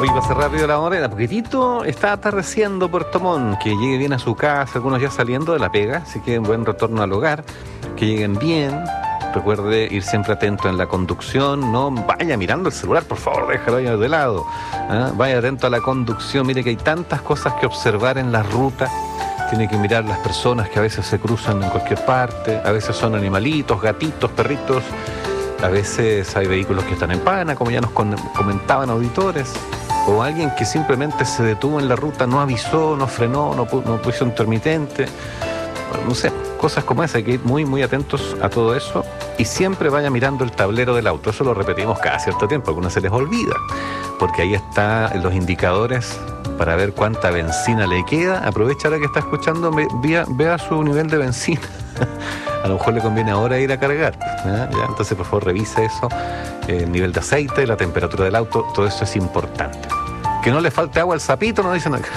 Hoy va a ser rápido la hora, poquitito está atardeciendo Puerto Montt, que llegue bien a su casa, algunos ya saliendo de la pega, así que un buen retorno al hogar, que lleguen bien. Recuerde ir siempre atento en la conducción, no vaya mirando el celular, por favor, déjalo ahí de lado. Vaya atento a la conducción, mire que hay tantas cosas que observar en la ruta. Tiene que mirar las personas que a veces se cruzan en cualquier parte, a veces son animalitos, gatitos, perritos, a veces hay vehículos que están en pana, como ya nos comentaban auditores, o alguien que simplemente se detuvo en la ruta, no avisó, no frenó, no puso intermitente, no sé, cosas como esas. Hay que ir muy, muy atentos a todo eso y siempre vaya mirando el tablero del auto. Eso lo repetimos cada cierto tiempo, algunos se les olvida, porque ahí están los indicadores para ver cuánta benzina le queda. Aprovecha ahora que está escuchando, vea su nivel de benzina. A lo mejor le conviene ahora ir a cargar. ¿Ya? Entonces, por favor, revise eso. El nivel de aceite, la temperatura del auto, todo eso es importante. Que no le falte agua al sapito, no dicen acá.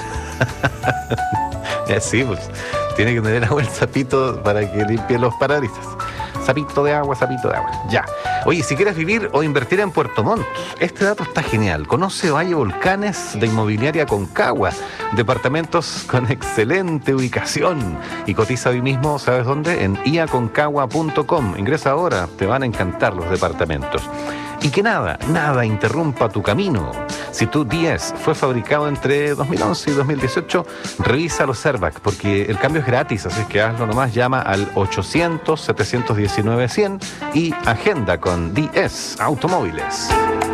Sí, pues tiene que tener agua el sapito para que limpie los parabrisas. Sapito de agua, ya. Oye, si quieres vivir o invertir en Puerto Montt, este dato está genial. Conoce Valle Volcanes de Inmobiliaria Concagua. Departamentos con excelente ubicación. Y cotiza hoy mismo, ¿sabes dónde? En iaconcagua.com. Ingresa ahora, te van a encantar los departamentos. Y que nada interrumpa tu camino. Si tu 10 fue fabricado entre 2011 y 2018, revisa los airbags, porque el cambio es gratis, así que hazlo nomás, llama al 800-719-100 y agenda con DS Automóviles.